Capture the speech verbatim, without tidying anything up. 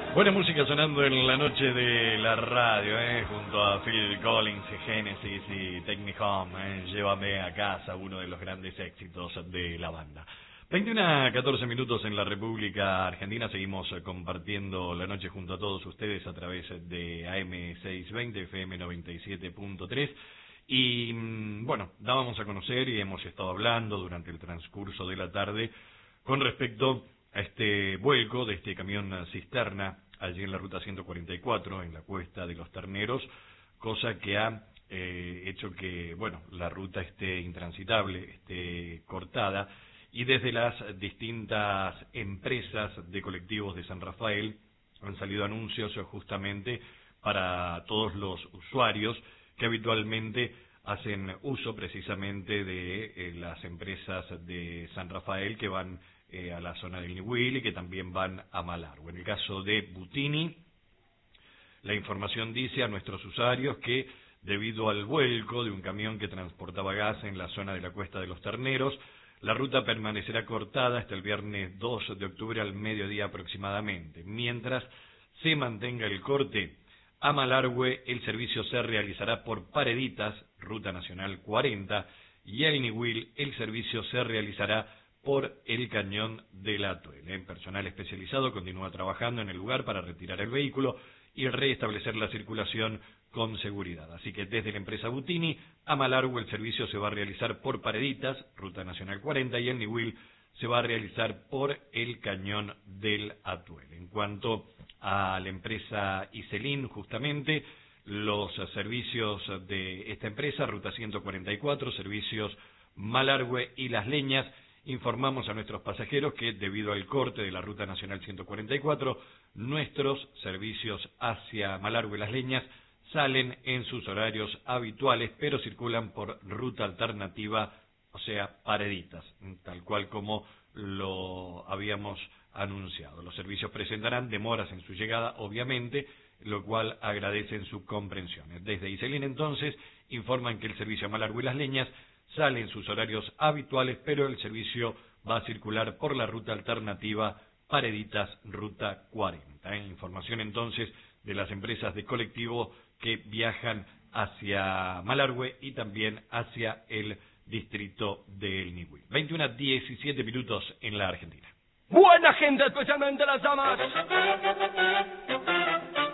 Buena música sonando en la noche de la radio, eh, junto a Phil Collins, Genesis y Take Me Home, eh, Llévame a casa, uno de los grandes éxitos de la banda. veintiuno a catorce minutos en la República Argentina, seguimos compartiendo la noche junto a todos ustedes a través de A M seiscientos veinte, F M noventa y siete punto tres. Y bueno, dábamos a conocer y hemos estado hablando durante el transcurso de la tarde con respecto a este vuelco de este camión cisterna allí en la ruta ciento cuarenta y cuatro, en la Cuesta de los Terneros, cosa que ha eh, hecho que, bueno, la ruta esté intransitable, esté cortada, y desde las distintas empresas de colectivos de San Rafael han salido anuncios justamente para todos los usuarios que habitualmente hacen uso precisamente de eh, las empresas de San Rafael que van eh, a la zona del Niwil y que también van a Malargüe. En el caso de Butini, la información dice a nuestros usuarios que debido al vuelco de un camión que transportaba gas en la zona de la Cuesta de los Terneros, la ruta permanecerá cortada hasta el viernes dos de octubre al mediodía aproximadamente. Mientras se mantenga el corte, a Malargüe el servicio se realizará por Pareditas, Ruta Nacional cuarenta, y a Niwil el servicio se realizará por el Cañón de la Atuel. El personal especializado continúa trabajando en el lugar para retirar el vehículo y restablecer la circulación con seguridad. Así que desde la empresa Butini, a Malargüe el servicio se va a realizar por Pareditas, Ruta Nacional cuarenta, y el Niwil se va a realizar por el Cañón del Atuel. En cuanto a la empresa Iselin, justamente, los servicios de esta empresa, Ruta ciento cuarenta y cuatro, servicios Malargüe y Las Leñas, informamos a nuestros pasajeros que debido al corte de la Ruta Nacional ciento cuarenta y cuatro, nuestros servicios hacia Malargüe y Las Leñas salen en sus horarios habituales, pero circulan por ruta alternativa, o sea, Pareditas, tal cual como lo habíamos anunciado. Los servicios presentarán demoras en su llegada, obviamente, lo cual agradecen su comprensión. Desde Iselin, entonces, informan que el servicio a Malargüe y Las Leñas sale en sus horarios habituales, pero el servicio va a circular por la ruta alternativa Pareditas, Ruta cuarenta. ¿eh? Información, entonces, de las empresas de colectivo que viajan hacia Malargüe y también hacia el distrito del Niwil. veintiuno a diecisiete minutos en la Argentina. Buena gente, especialmente las damas.